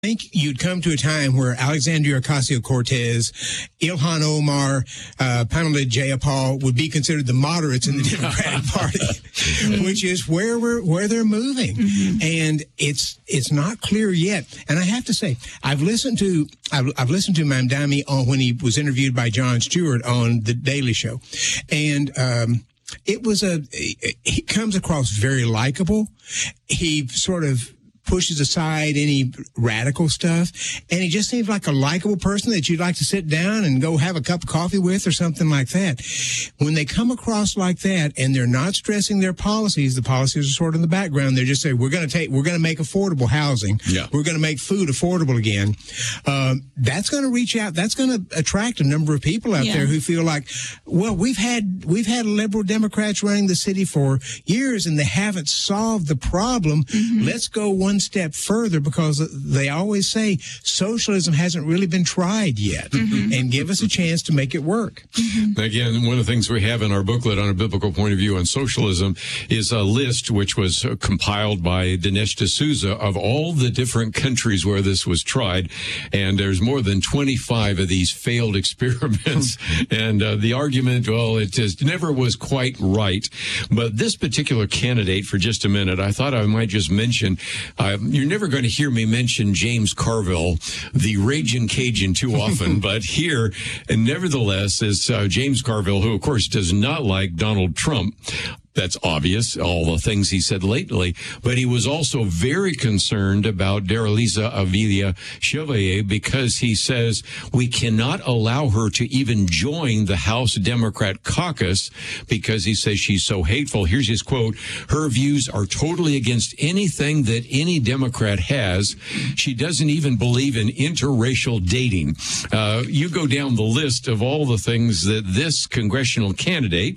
think you'd come to a time where Alexandria Ocasio-Cortez, Ilhan Omar, Pamela Jayapal would be considered the moderates in the Democratic Party, which is where they're moving. And it's not clear yet. And I have to say, I've listened to Mamdani when he was interviewed by Jon Stewart on The Daily Show. And he comes across very likable. He sort of pushes aside any radical stuff, and he just seems like a likable person that you'd like to sit down and go have a cup of coffee with or something like that. When they come across like that and they're not stressing their policies, the policies are sort of in the background. They're just saying, we're going to make affordable housing. Yeah. We're going to make food affordable again. That's going to reach out. That's going to attract a number of people out there who feel like, well, we've had liberal Democrats running the city for years and they haven't solved the problem. Let's go one step further, because they always say socialism hasn't really been tried yet, and give us a chance to make it work. Again, one of the things we have in our booklet on a biblical point of view on socialism is a list which was compiled by Dinesh D'Souza of all the different countries where this was tried, and there's more than 25 of these failed experiments. And the argument, well, it just never was quite right. But this particular candidate, for just a minute, I thought I might just mention, you're never going to hear me mention James Carville, the Ragin' Cajun, too often, but here, and nevertheless, is James Carville, who, of course, does not like Donald Trump. That's obvious, all the things he said lately. But he was also very concerned about Darlisa Avila Chevalier, because he says we cannot allow her to even join the House Democrat caucus because he says she's so hateful. Here's his quote: "Her views are totally against anything that any Democrat has. She doesn't even believe in interracial dating." You go down the list of all the things that this congressional candidate,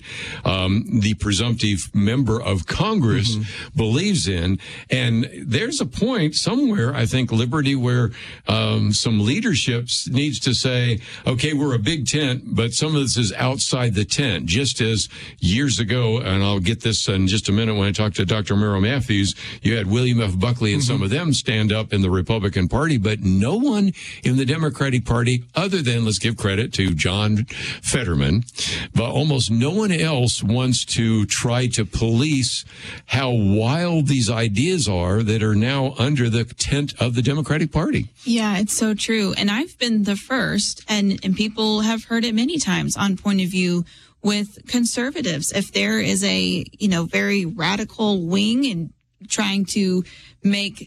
the presumptive member of Congress, believes in. And there's a point somewhere, I think, Liberty, where some leadership needs to say, okay, we're a big tent, but some of this is outside the tent. Just as years ago, and I'll get this in just a minute when I talk to Dr. Merrill Matthews, you had William F. Buckley and some of them stand up in the Republican Party, but no one in the Democratic Party, other than, let's give credit to John Fetterman, but almost no one else wants to try to police how wild these ideas are that are now under the tent of the Democratic Party. Yeah, it's so true. And I've been the first, and people have heard it many times on Point of View with conservatives. If there is a, very radical wing and trying to make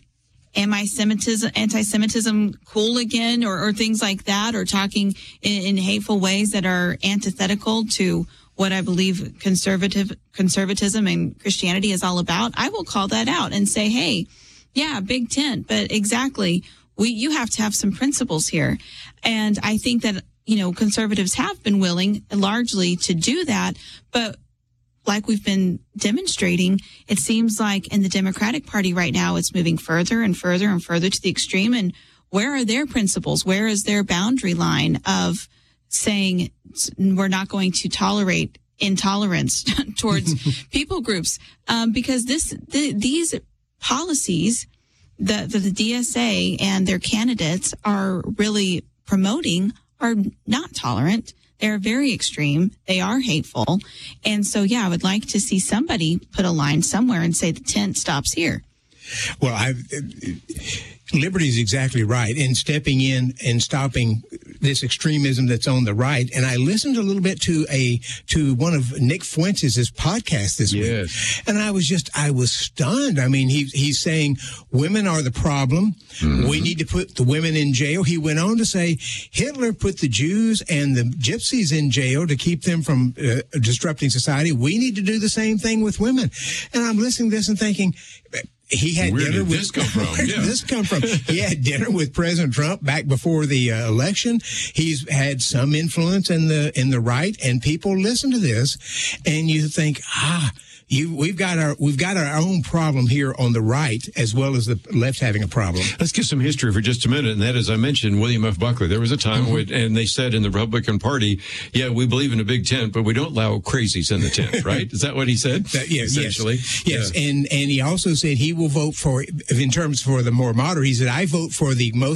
anti-Semitism cool again, or things like that, or talking in hateful ways that are antithetical to what I believe conservatism and Christianity is all about, I will call that out and say, hey, yeah, big tent, but exactly, you have to have some principles here. And I think that, conservatives have been willing largely to do that, but like we've been demonstrating, it seems like in the Democratic Party right now, it's moving further and further and further to the extreme. And where are their principles? Where is their boundary line of saying we're not going to tolerate intolerance towards people groups? Because these policies, the DSA and their candidates are really promoting, are not tolerant. They're very extreme. They are hateful. And so, I would like to see somebody put a line somewhere and say the tent stops here. Well, Liberty is exactly right in stepping in and stopping this extremism that's on the right. And I listened a little bit to one of Nick Fuentes' podcasts this week, and I was stunned. I mean, he's saying women are the problem. We need to put the women in jail. He went on to say Hitler put the Jews and the gypsies in jail to keep them from disrupting society. We need to do the same thing with women. And I'm listening to this and thinking, he had dinner with this come from? Where did this come from? He had dinner with President Trump back before the election. He's had some influence in the right, and people listen to this, and you think, we've got our own problem here on the right, as well as the left having a problem. Let's get some history for just a minute, and that, as I mentioned, William F. Buckley. There was a time when, and they said in the Republican Party, yeah, we believe in a big tent, but we don't allow crazies in the tent, right? Is that what he said? Yes, essentially. Yes. Yeah. And he also said he will vote for, in terms for the more moderate, he said, I vote for the most